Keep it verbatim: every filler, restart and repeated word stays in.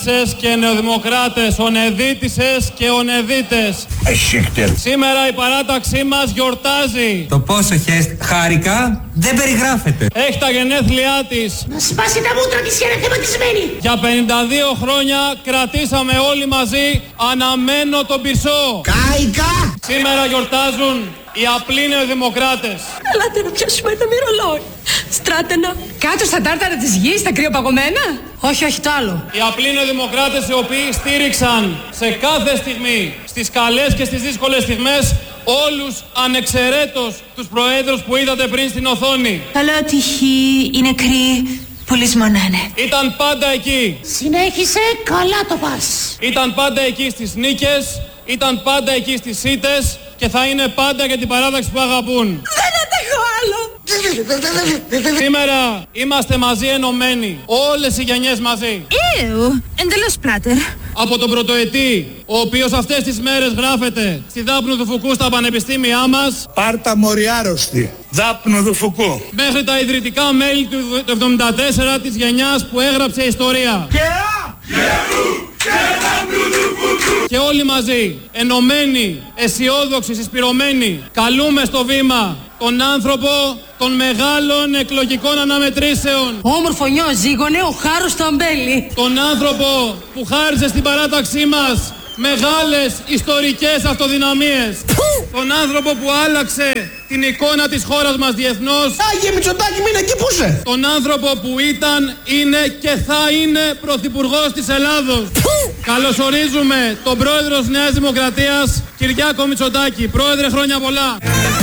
Νεοδημοκράτισσες και νεοδημοκράτες, ονεδίτισσες και ονεδίτες. Σήμερα η παράταξή μας γιορτάζει. Το πόσο χες χάρηκα δεν περιγράφεται. Έχει τα γενέθλιά της. Να σπάσει τα μούτρα της χαιρετηματισμένη. Για πενήντα δύο χρόνια κρατήσαμε όλοι μαζί αναμένο τον Πυρσό. Κάικα! Σήμερα γιορτάζουν οι απλοί νεοδημοκράτες. Ελάτε να πιάσουμε ένα μυρολόι. Στράτενα. Κάτω στα τάρταρα της γης, στα κρυοπαγωμένα. Όχι, όχι το άλλο. Οι απλοί νεοδημοκράτες οι οποίοι στήριξαν σε κάθε στιγμή, στις καλές και στις δύσκολες στιγμές, όλους ανεξαιρέτως τους προέδρους που είδατε πριν στην οθόνη. Καλά τυχή, οι νεκροί που λησμονάνε. Ήταν πάντα εκεί. Συνέχισε, καλά το πας. Ήταν πάντα εκεί στις νίκες, ήταν πάντα εκεί στις ήττες και θα είναι πάντα για την παράταξη που αγαπούν. Δεν αντέχω άλλο. Σήμερα είμαστε μαζί ενωμένοι, όλες οι γενιές μαζί. Εου, εντελώς πλάτερ. Από τον πρωτοετή, ο οποίος αυτές τις μέρες γράφεται στη Δάπνου του Φουκού στα πανεπιστήμια μας. Πάρτα μοριάρωστη, Δάπνου του Φουκού. Μέχρι τα ιδρυτικά μέλη του εβδομήντα τέσσερα της γενιάς που έγραψε ιστορία. Και α! Και όλοι μαζί, ενωμένοι, αισιόδοξοι, συσπηρωμένοι, καλούμε στο βήμα τον άνθρωπο των μεγάλων εκλογικών αναμετρήσεων. Όμορφο νιό ζήγωνε ο Χάρος το αμπέλι. Τον άνθρωπο που χάρισε στην παράταξή μας μεγάλες ιστορικές αυτοδυναμίες. Τον άνθρωπο που άλλαξε την εικόνα της χώρας μας διεθνώς. Άγιε Μητσοτάκη, μείνε εκεί που είσαι. Τον άνθρωπο που ήταν, είναι και θα είναι πρωθυπουργός της Ελλάδος. Καλωσορίζουμε τον πρόεδρο της Νέας Δημοκρατίας, Κυριάκο Μητσοτάκη. Πρόεδρε, χρόνια πολλά.